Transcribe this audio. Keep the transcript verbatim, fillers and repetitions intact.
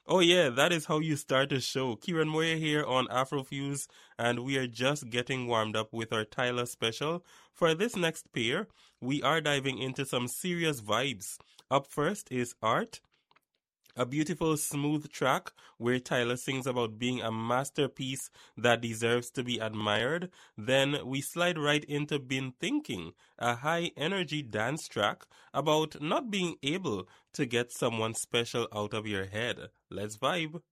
Oh yeah, that is how you start a show. Kieran Moyer here on Afrofuse, and we are just getting warmed up with our Tyler special. For this next pair, we are diving into some serious vibes. Up first is Art, a beautiful, smooth track where Tyler sings about being a masterpiece that deserves to be admired. Then we slide right into Been Thinking, a high energy dance track about not being able to get someone special out of your head. Let's vibe.